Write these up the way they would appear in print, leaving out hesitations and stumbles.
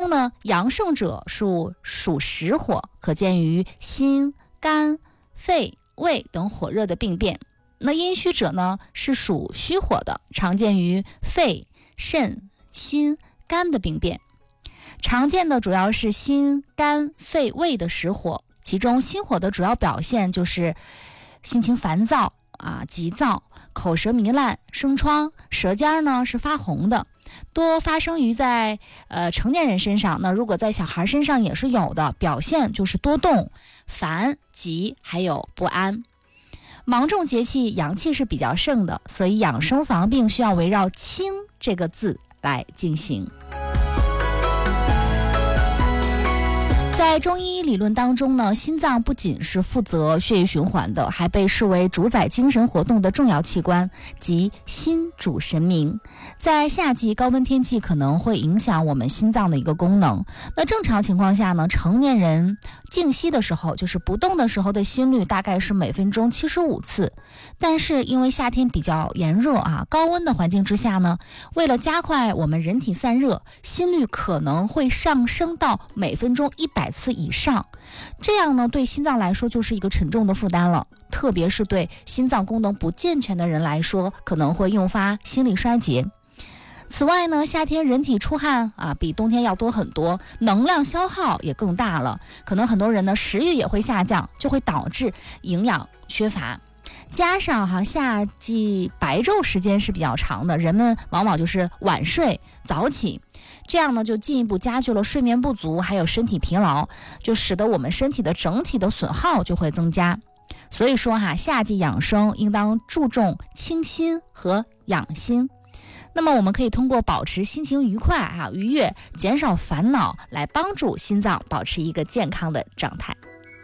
中呢，阳盛者属实火，可见于心、肝、肺、胃等火热的病变。那阴虚者呢，是属虚火的，常见于肺、肾、心、肝的病变。常见的主要是心、肝、肺、胃的实火，其中心火的主要表现就是心情烦躁急躁、口舌糜烂、生疮，舌尖呢是发红的，多发生于在成年人身上。那如果在小孩身上也是有的，表现就是多动、烦、急，还有不安。芒种节气阳气是比较盛的，所以养生防病需要围绕清这个字来进行。在中医理论当中呢，心脏不仅是负责血液循环的，还被视为主宰精神活动的重要器官，即心主神明。在夏季高温天气可能会影响我们心脏的一个功能。那正常情况下呢，成年人静息的时候，就是不动的时候的心率大概是每分钟75次。但是因为夏天比较炎热高温的环境之下呢，为了加快我们人体散热，心率可能会上升到每分钟100次以上，这样呢对心脏来说就是一个沉重的负担了，特别是对心脏功能不健全的人来说，可能会诱发心力衰竭。此外呢，夏天人体出汗比冬天要多很多，能量消耗也更大了，可能很多人呢食欲也会下降，就会导致营养缺乏。加上夏季白昼时间是比较长的，人们往往就是晚睡早起，这样呢就进一步加剧了睡眠不足还有身体疲劳，就使得我们身体的整体的损耗就会增加。所以说夏季养生应当注重清心和养心。那么我们可以通过保持心情愉快愉悦，减少烦恼，来帮助心脏保持一个健康的状态。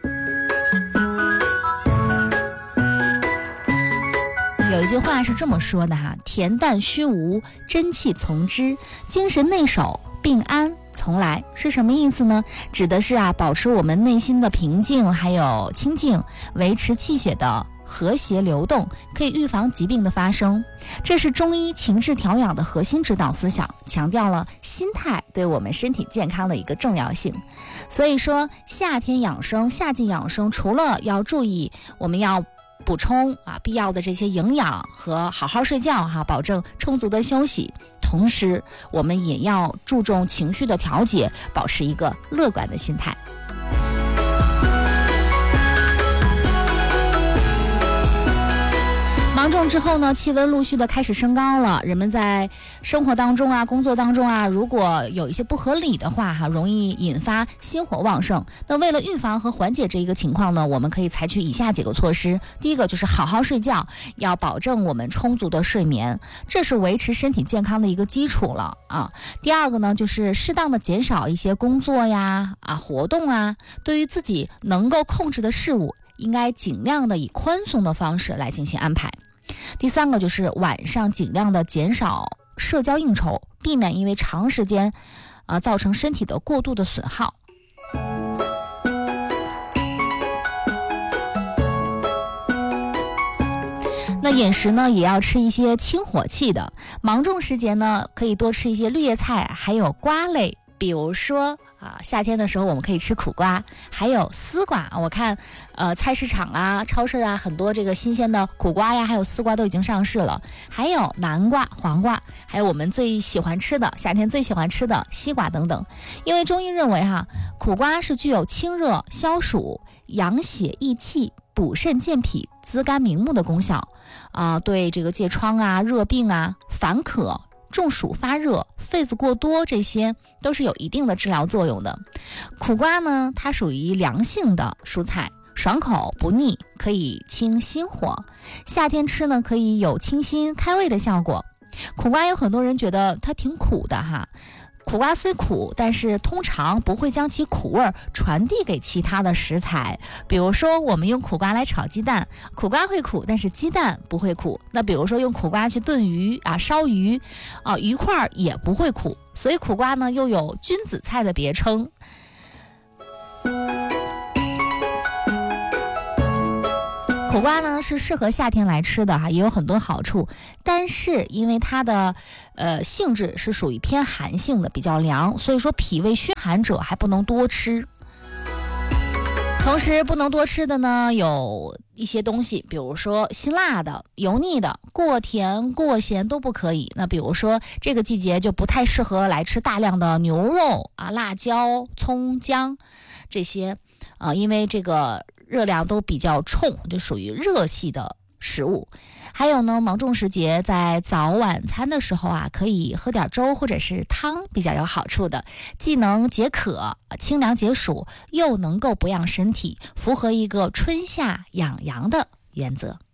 有一句话是这么说的恬淡虚无，真气从之，精神内守，病安从来。是什么意思呢？指的是保持我们内心的平静还有清静，维持气血的和谐流动，可以预防疾病的发生。这是中医情志调养的核心指导思想，强调了心态对我们身体健康的一个重要性。所以说夏季养生除了要注意我们要补充必要的这些营养和好好睡觉保证充足的休息，同时我们也要注重情绪的调节，保持一个乐观的心态。芒种之后呢，气温陆续的开始升高了，人们在生活当中工作当中如果有一些不合理的话容易引发心火旺盛。那为了预防和缓解这一个情况呢，我们可以采取以下几个措施。第一个就是好好睡觉，要保证我们充足的睡眠，这是维持身体健康的一个基础了第二个呢，就是适当的减少一些工作活动对于自己能够控制的事物，应该尽量的以宽松的方式来进行安排。第三个就是晚上尽量的减少社交应酬，避免因为长时间造成身体的过度的损耗。那饮食呢，也要吃一些清火气的。芒种时节呢，可以多吃一些绿叶菜，还有瓜类，比如说夏天的时候我们可以吃苦瓜，还有丝瓜。我看菜市场超市很多这个新鲜的苦瓜还有丝瓜都已经上市了，还有南瓜、黄瓜，还有我们最喜欢吃的夏天最喜欢吃的西瓜等等。因为中医认为苦瓜是具有清热消暑、养血益气、补肾健脾、滋肝明目的功效对这个疥疮热病烦渴、中暑发热、痱子过多，这些都是有一定的治疗作用的。苦瓜呢，它属于凉性的蔬菜，爽口不腻，可以清心火。夏天吃呢，可以有清心开胃的效果。苦瓜有很多人觉得它挺苦的苦瓜虽苦，但是通常不会将其苦味传递给其他的食材。比如说我们用苦瓜来炒鸡蛋，苦瓜会苦，但是鸡蛋不会苦。那比如说用苦瓜去炖鱼烧鱼鱼块也不会苦。所以苦瓜呢又有君子菜的别称。 苦瓜呢是适合夏天来吃的也有很多好处，但是因为它的性质是属于偏寒性的，比较凉，所以说脾胃虚寒者还不能多吃。同时不能多吃的呢有一些东西，比如说辛辣的、油腻的、过甜过咸都不可以。那比如说这个季节就不太适合来吃大量的牛肉辣椒、葱姜这些因为这个热量都比较冲，就属于热系的食物。还有呢，芒种时节在早晚餐的时候可以喝点粥或者是汤，比较有好处的，既能解渴、清凉解暑，又能够补养身体，符合一个春夏养阳的原则。